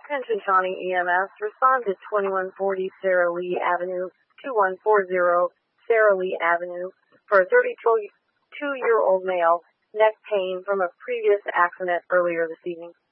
Attention Shawnee EMS, respond to 2140 Sarah Lee Avenue, 2140 Sarah Lee Avenue for a 32-year-old male, neck pain from a previous accident earlier this evening.